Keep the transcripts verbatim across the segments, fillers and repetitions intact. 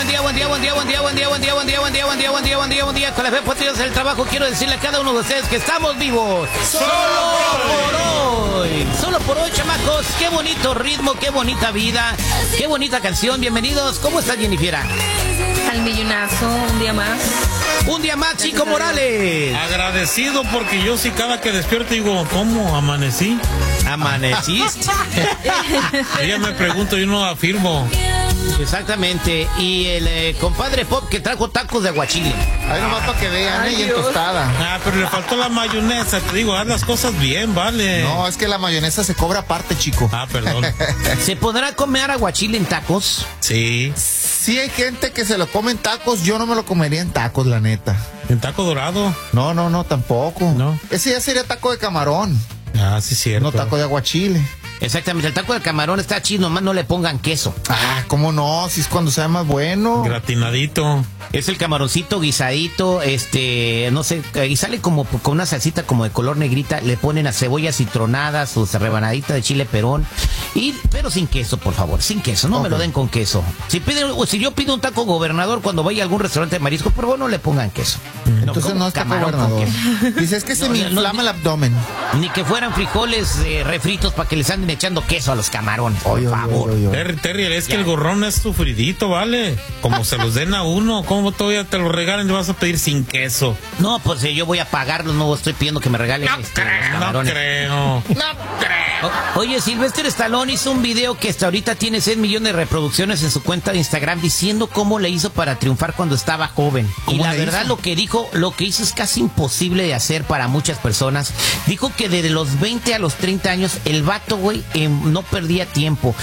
buen día, buen día, buen día, buen día, buen día, buen día, buen día, buen día, buen día, buen día, buen día, buen día. Con la fe puestos en el trabajo, quiero decirle a cada uno de ustedes que estamos vivos. ¡Solo por hoy! Solo por hoy, chamacos. Qué bonito ritmo, qué bonita vida, qué bonita canción. Bienvenidos. ¿Cómo estás, Jennifer? Al millonazo, un día más. Un día más, Chico Morales. Agradecido porque yo sí cada que despierto digo, ¿cómo amanecí? ¿Amaneciste? Ella me pregunta y no afirmo. Exactamente. Y el eh, compadre Pop que trajo tacos de aguachile. Ahí nomás para que vean, ¿eh? Y en tostada. Ah, pero le faltó la mayonesa. Te digo, haz las cosas bien, vale. No, es que la mayonesa se cobra aparte, chico. Ah, perdón. ¿Se podrá comer aguachile en tacos? Sí. Sí hay gente que se lo come en tacos, yo no me lo comería en tacos, la neta. ¿En taco dorado? No, no, no, tampoco. No. Ese ya sería taco de camarón. Ah, sí, cierto. No taco de aguachile. Exactamente, el taco de camarón está chido, nomás no le pongan queso. Ah, ¿cómo no? Si es cuando sea más bueno. Gratinadito. Es el camaroncito guisadito, este, no sé, y sale como con una salsita como de color negrita, le ponen a cebollas citronadas, su rebanadita de chile perón, y, pero sin queso, por favor, sin queso, no okay. Me lo den con queso. Si piden, si yo pido un taco gobernador cuando vaya a algún restaurante de marisco, por favor no le pongan queso. Entonces no, no es taco gobernador. Dice, es que se no, me inflama no, el abdomen. Ni que fueran frijoles eh, refritos para que les anden echando queso a los camarones, por oye, favor. Oye, oye. Terry, Terry, es ya. Que el gorrón es sufridito, ¿vale? Como se los den a uno, ¿cómo todavía te lo regalen y vas a pedir sin queso? No, pues eh, yo voy a pagarlos, no estoy pidiendo que me regalen no este, creo, los camarones. No creo, no creo. O, oye, Sylvester Stallone hizo un video que hasta ahorita tiene seis millones de reproducciones en su cuenta de Instagram diciendo cómo le hizo para triunfar cuando estaba joven. Y la verdad hizo? lo que dijo, lo que hizo es casi imposible de hacer para muchas personas. Dijo que desde los veinte a los treinta años el vato, güey, eh, no perdía tiempo.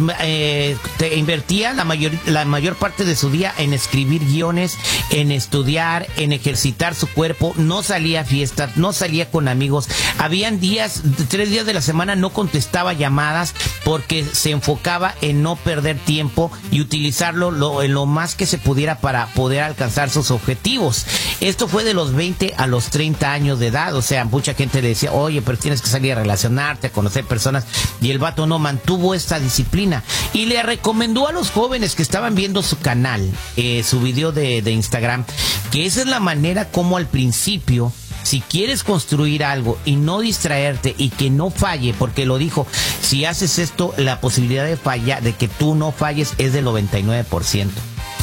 Eh, te invertía la mayor, la mayor parte de su día en escribir guiones, en estudiar, en ejercitar su cuerpo. No salía a fiestas, no salía con amigos. Habían días, tres días de la semana no contestaba llamadas porque se enfocaba en no perder tiempo y utilizarlo lo, en lo más que se pudiera para poder alcanzar sus objetivos. Esto fue de los veinte a los treinta años de edad. O sea, mucha gente le decía, oye, pero tienes que salir a relacionarte, a conocer personas. Y el vato no mantuvo esta disciplina. Y le recomendó a los jóvenes que estaban viendo su canal, eh, su video de, de Instagram, que esa es la manera como al principio, si quieres construir algo y no distraerte y que no falle, porque lo dijo, si haces esto, la posibilidad de fallar, de que tú no falles es del noventa y nueve por ciento.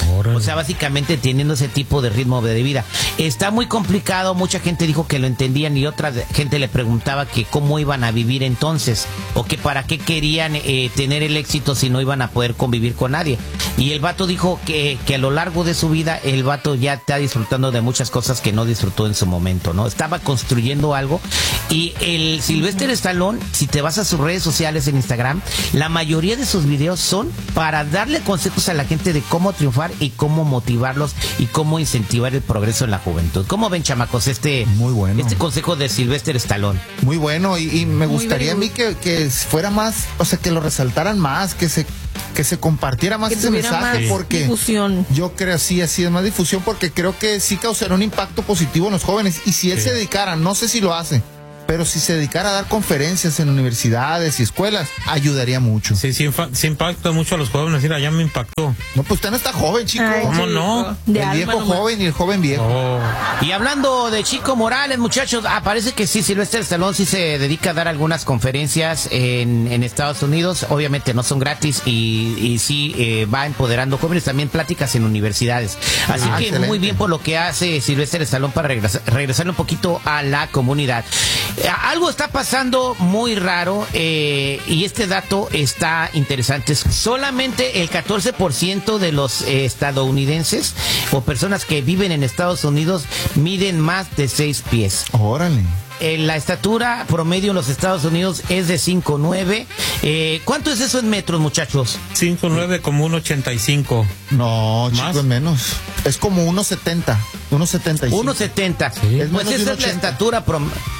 O sea, básicamente teniendo ese tipo de ritmo de vida. Está muy complicado, mucha gente dijo que lo entendían y otra gente le preguntaba que cómo iban a vivir entonces, o que para qué querían eh, tener el éxito si no iban a poder convivir con nadie. Y el vato dijo que, que a lo largo de su vida el vato ya está disfrutando de muchas cosas que no disfrutó en su momento, ¿no? Estaba construyendo algo. Y el Sylvester Stallone, si te vas a sus redes sociales en Instagram, la mayoría de sus videos son para darle consejos a la gente de cómo triunfar y cómo motivarlos y cómo incentivar el progreso en la juventud. ¿Cómo ven, chamacos, este, muy bueno. este consejo de Sylvester Stallone? Muy bueno, y, y me gustaría a mí que, que fuera más, o sea, que lo resaltaran más, que se que se compartiera más que ese mensaje, más porque difusión. Yo creo sí, así es más difusión, porque creo que sí causará un impacto positivo en los jóvenes, y si él sí. se dedicara, no sé si lo hace, pero si se dedicara a dar conferencias en universidades y escuelas, ayudaría mucho. Sí, sí, se impacta mucho a los jóvenes. Mira, ya me impactó. No, pues usted no está joven, chico. Ay, ¿cómo chico. no? De el viejo nomás. joven y el joven viejo. Oh. Y hablando de Chico Morales, muchachos, ah, parece que sí, Sylvester Stallone sí se dedica a dar algunas conferencias en, en Estados Unidos. Obviamente no son gratis y, y sí eh, va empoderando jóvenes, también pláticas en universidades. Así ah, que excelente. Muy bien por lo que hace Sylvester Stallone para regresar, regresarle un poquito a la comunidad. Eh, algo está pasando muy raro eh, y este dato está interesante. Solamente el catorce por ciento de los eh, estadounidenses o personas que viven en Estados Unidos miden más de seis pies. Órale. Eh, la estatura promedio en los Estados Unidos es de cinco nueve. Eh, ¿Cuánto es eso en metros, muchachos? cinco nueve como uno ochenta y cinco. No, ¿Más? chico, es menos. Es como uno setenta. uno setenta y cinco. uno setenta. Sí. Es Pues menos de esa uno es la ochenta. estatura promedio.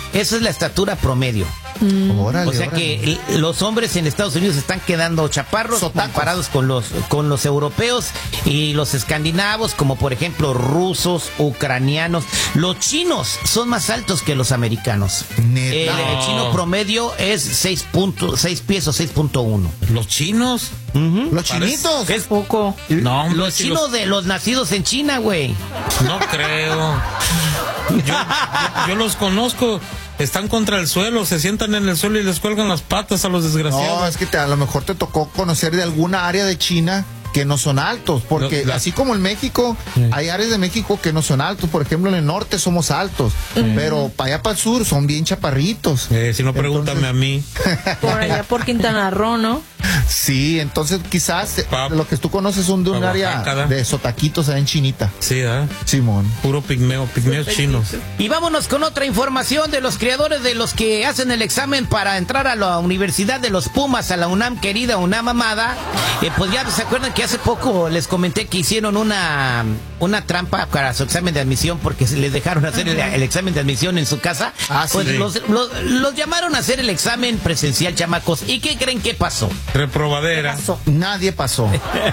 Esa es la estatura promedio. Mm. Órale, o sea órale. que los hombres en Estados Unidos están quedando chaparros Sotacos. comparados con los con los europeos y los escandinavos, como por ejemplo rusos, ucranianos. Los chinos son más altos que los americanos. Neta. El, el No. chino promedio es seis pies o seis punto uno. ¿Los chinos? Uh-huh. Los chinitos. Es Poco. No, hombre, los si chinos los- de los nacidos en China, güey. No creo. Yo, yo, yo los conozco. Están contra el suelo, se sientan en el suelo y les cuelgan las patas a los desgraciados. No, es que te- a lo mejor te tocó conocer de alguna área de China que no son altos, porque Lo- la- así como en México, Sí. hay áreas de México que no son altos. Por ejemplo, en el norte somos altos, pero para allá para el sur son bien chaparritos. Eh, si no, pregúntame a mí. Por allá por Quintana Roo, ¿no? Sí, entonces quizás eh, Pa- lo que tú conoces son de un pa área Oaxaca, ¿da? de sotaquitos allá en Chinita. Sí, ¿eh? Simón. Puro pigmeo, pigmeos chinos. Y vámonos con otra información de los creadores de los que hacen el examen para entrar a la Universidad de los Pumas, a la UNAM querida, UNAM amada. Eh, pues ya se acuerdan que hace poco les comenté que hicieron una, una trampa para su examen de admisión porque se les dejaron hacer el, el examen de admisión en su casa. Ah, sí. Pues los, los, los llamaron a hacer el examen presencial, chamacos. ¿Y qué creen que pasó? Reprobadera. Nadie pasó.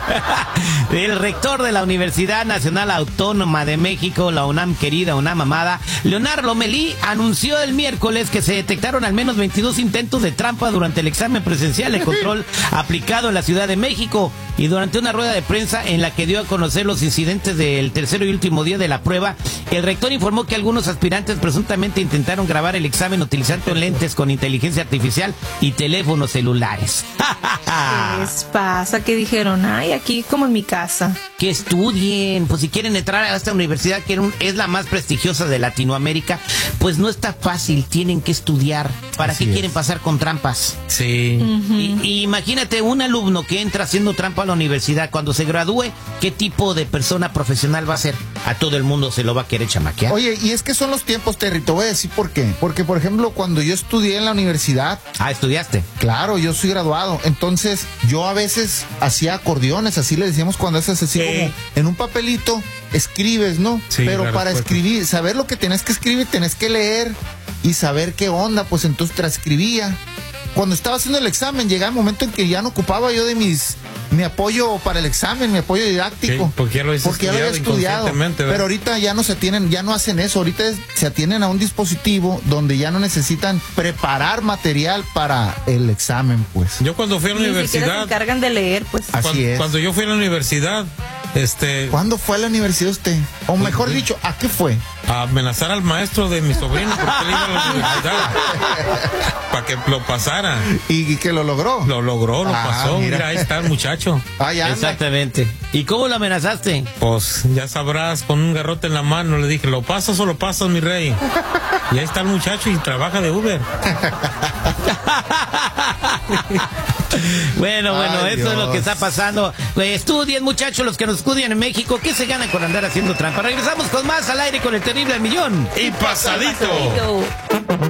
El rector de la Universidad Nacional Autónoma de México, la UNAM querida, UNAM amada, Leonardo Lomelí, anunció el miércoles que se detectaron al menos veintidós intentos de trampa durante el examen presencial de control aplicado en la Ciudad de México. Y durante una rueda de prensa en la que dio a conocer los incidentes del tercero y último día de la prueba, el rector informó que algunos aspirantes presuntamente intentaron grabar el examen utilizando lentes con inteligencia artificial y teléfonos celulares. ¿Qué les pasa? Que dijeron, ay, aquí como en mi casa. Que estudien, pues si quieren entrar a esta universidad que es la más prestigiosa de Latinoamérica, pues no está fácil, tienen que estudiar. ¿Para Así qué es. quieren pasar con trampas? Sí. Y, y imagínate un alumno que entra haciendo trampa a la universidad, cuando se gradúe, ¿qué tipo de persona profesional va a ser? A todo el mundo se lo va a querer chamaquear. Oye, y es que son los tiempos, Terry, te voy a decir por qué. Porque, por ejemplo, cuando yo estudié en la universidad, Ah, estudiaste. claro, yo soy graduado, entonces yo a veces hacía acordeones, así le decíamos cuando haces así Sí. como en un papelito, escribes, ¿no? Sí, Pero la para respuesta. escribir, saber lo que tenés que escribir, tenés que leer y saber qué onda, pues entonces transcribía. Cuando estaba haciendo el examen, llegaba el momento en que ya no ocupaba yo de mis mi apoyo para el examen, mi apoyo didáctico. Sí, porque ya lo habías porque ya lo había estudiado estudiado. inconscientemente, ¿verdad? Pero ahorita ya no se tienen, ya no hacen eso. Ahorita es- se atienen a un dispositivo donde ya no necesitan preparar material para el examen, pues. Yo cuando fui a la Ni siquiera se universidad, encargan de leer, pues. Así cuando, es. cuando yo fui a la universidad, este, ¿Cuándo fue a la universidad usted? O mejor dicho, ¿a qué fue? a amenazar al maestro de mi sobrino porque él iba a la universidad para que lo pasara. Y, y que lo logró. Lo logró, lo Ah, pasó. mira. Mira, ahí está el muchacho. Ay, anda. Exactamente. ¿Y cómo lo amenazaste? Pues ya sabrás, con un garrote en la mano le dije, ¿lo pasas o lo pasas, mi rey? Y ahí está el muchacho y trabaja de Uber. Bueno, bueno, Ay, eso es lo Dios. que está pasando. Eh, Estudien, muchachos, los que nos estudian en México. ¿Qué se gana con andar haciendo trampa? Regresamos con más al aire con el terrible al millón. Y pasadito. Yo.